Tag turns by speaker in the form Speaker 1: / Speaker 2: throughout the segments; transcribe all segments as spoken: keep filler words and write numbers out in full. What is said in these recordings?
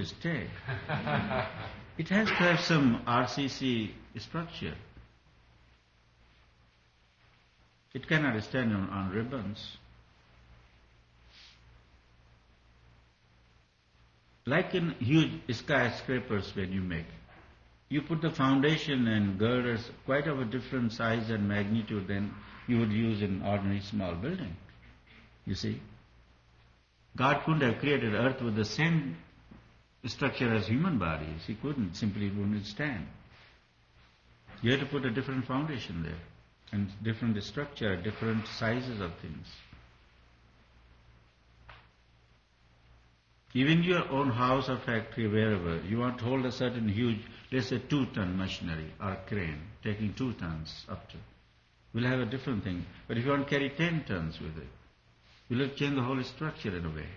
Speaker 1: to stay. It has to have some R C C structure. It cannot stand on, on ribbons. Like in huge skyscrapers when you make, you put the foundation and girders quite of a different size and magnitude than you would use in ordinary small building. You see? God couldn't have created earth with the same structure as human bodies. He couldn't, simply it wouldn't stand. You had to put a different foundation there, and different structure, different sizes of things. Even your own house or factory, wherever, you want to hold a certain huge, let's say two-ton machinery or crane, taking two tons up to, will have a different thing. But if you want to carry ten tons with it, you'll have to change the whole structure in a way.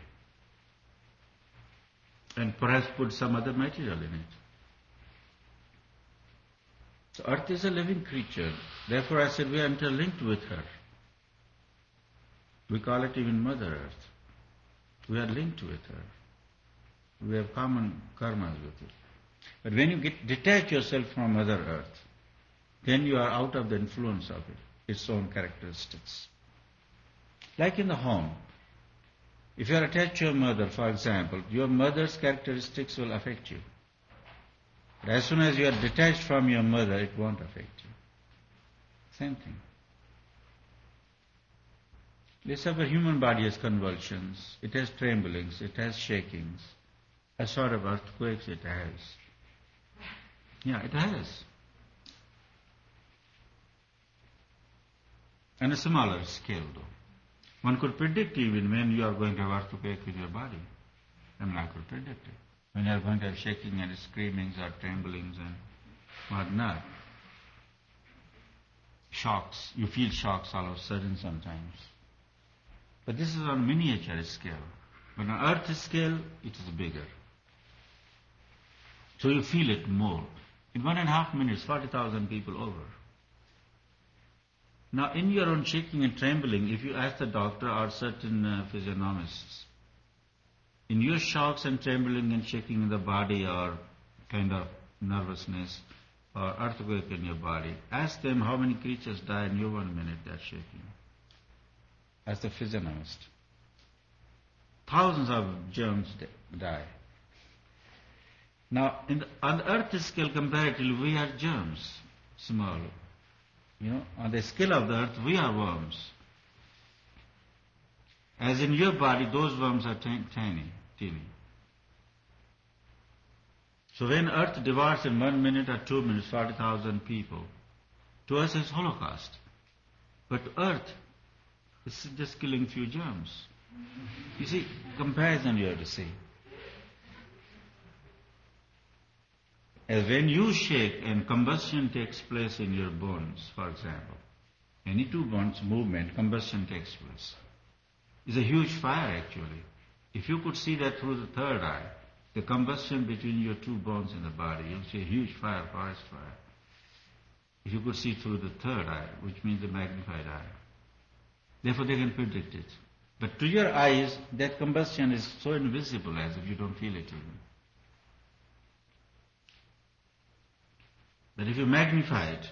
Speaker 1: And perhaps put some other material in it. So earth is a living creature. Therefore I said we are interlinked with her. We call it even Mother Earth. We are linked with her. We have common karmas with it. But when you get detach yourself from Mother Earth, then you are out of the influence of it, its own characteristics. Like in the home, if you are attached to your mother, for example, your mother's characteristics will affect you. But as soon as you are detached from your mother, it won't affect you. Same thing. Let's say a human body has convulsions, it has tremblings, it has shakings, a sort of earthquakes it has. Yeah, it has. On a smaller scale though. One could predict even when you are going to have earthquake in your body. I mean, I could predict it. When you are going to have shaking and screamings or tremblings and whatnot. Shocks. You feel shocks all of a sudden sometimes. But this is on miniature scale. But on earth scale, it is bigger. So you feel it more. In one and a half minutes, forty thousand people over. Now, in your own shaking and trembling, if you ask the doctor or certain uh, physiognomists, in your shocks and trembling and shaking in the body or kind of nervousness or earthquake in your body, ask them how many creatures die in your one minute they're shaking. Ask the physiognomist. Thousands of germs die. Now, in the, on the earth scale comparatively, we are germs, small. You know, on the scale of the earth, we are worms. As in your body, those worms are t- tiny, teeny. So when earth devours in one minute or two minutes forty thousand people, to us it's Holocaust. But to earth, it's just killing few germs. You see, comparison you have to see. As when you shake and combustion takes place in your bones, for example, any two bones movement, combustion takes place. It's a huge fire actually. If you could see that through the third eye, the combustion between your two bones in the body, you'll see a huge fire, forest fire. If you could see through the third eye, which means the magnified eye. Therefore they can predict it. But to your eyes, that combustion is so invisible as if you don't feel it even. But if you magnify it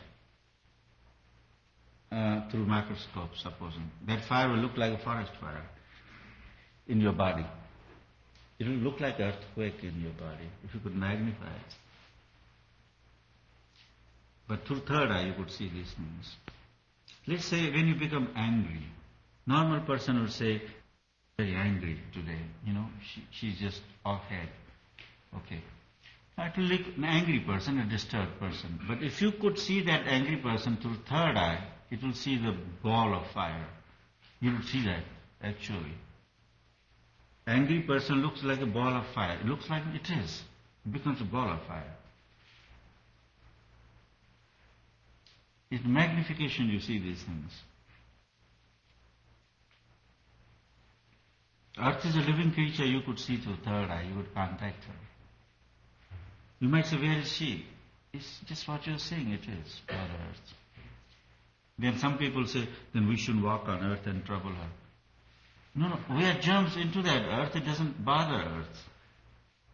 Speaker 1: uh, through microscope, supposing, that fire will look like a forest fire in your body. It will look like an earthquake in your body if you could magnify it. But through third eye you could see these things. Let's say when you become angry, normal person would say, very angry today, you know, she, she's just off head. Okay. It will look an angry person, a disturbed person. But if you could see that angry person through third eye, it will see the ball of fire. You will see that, actually. Angry person looks like a ball of fire. It looks like it is. It becomes a ball of fire. It's magnification you see these things. Earth is a living creature you could see through third eye. You would contact her. You might say, where is she? It's just what you're saying, it is, Mother Earth. Then some people say, then we shouldn't walk on earth and trouble her. No, no, we are germs into that earth, it doesn't bother earth.